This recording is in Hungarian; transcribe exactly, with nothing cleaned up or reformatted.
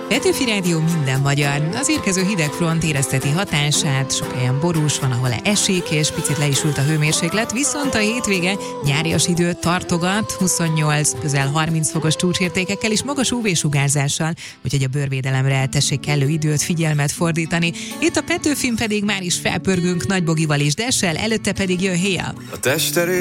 Petőfi Rádió minden magyar. Az érkező hidegfront érezteti hatását, sok helyen borús, van, ahol esik, és picit le is ült a hőmérséklet, viszont a hétvége nyárias időt tartogat, huszonnyolc, közel harminc fokos csúcsértékekkel és magas ú vé-sugárzással, úgyhogy a bőrvédelemre tessék kellő időt, figyelmet fordítani. Itt a Petőfin pedig már is felpörgünk Nagybogival és Dessel, előtte pedig jön Héja. A